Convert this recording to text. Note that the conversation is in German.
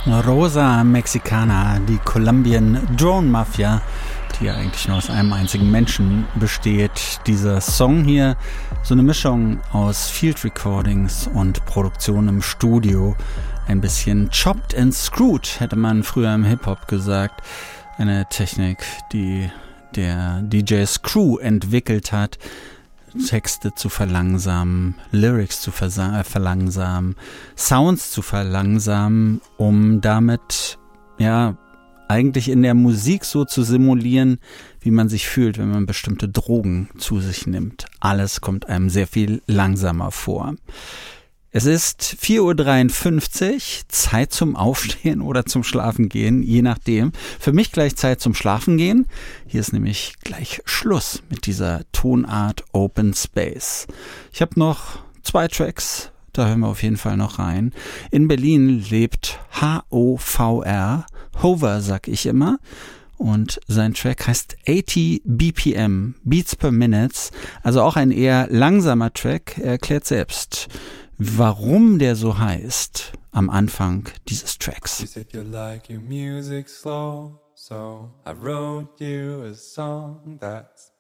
Rosa Mexicana, die Colombian Drone Mafia, die ja eigentlich nur aus einem einzigen Menschen besteht. Dieser Song hier, so eine Mischung aus Field Recordings und Produktion im Studio. Ein bisschen chopped and screwed, hätte man früher im Hip-Hop gesagt. Eine Technik, die der DJ Screw entwickelt hat, Texte zu verlangsamen, Lyrics zu verlangsamen, Sounds zu verlangsamen, um damit ja eigentlich in der Musik so zu simulieren, wie man sich fühlt, wenn man bestimmte Drogen zu sich nimmt. Alles kommt einem sehr viel langsamer vor. Es ist 4:53 Uhr, Zeit zum Aufstehen oder zum Schlafengehen, je nachdem. Für mich gleich Zeit zum Schlafengehen. Hier ist nämlich gleich Schluss mit dieser Tonart Open Space. Ich habe noch 2 Tracks, da hören wir auf jeden Fall noch rein. In Berlin lebt HOVR, Hover sag ich immer. Und sein Track heißt 80 BPM, Beats per Minutes, also auch ein eher langsamer Track. Er erklärt selbst, warum der so heißt, am Anfang dieses Tracks. You said you like your music slow, so I wrote you a song that's